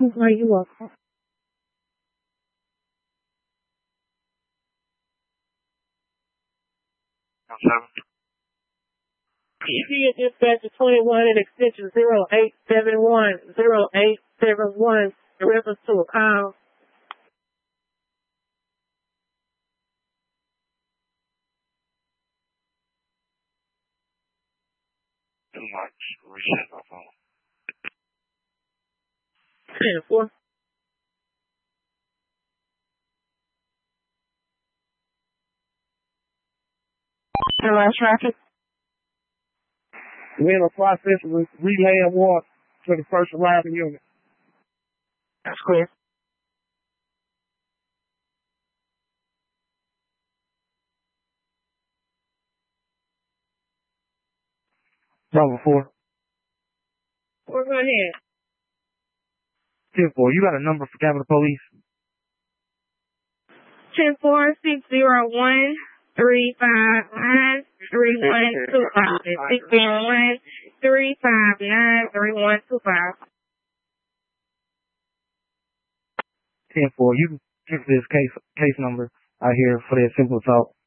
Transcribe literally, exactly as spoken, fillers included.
Are you welcome? If you get dispatch to twenty-one and extension zero eight seven one, zero eight seven one, in reference to a call. Too much. Reset my phone. ten four. Hello, traffic. We're in the process of relaying water to the first arriving unit. That's clear. Bravo four. We're going ahead. ten four, you got a number for Capitol Police? ten four six zero one three five nine three one two five. six zero one three five nine three one two five. ten four, you can give this case case number out here for that simple talk.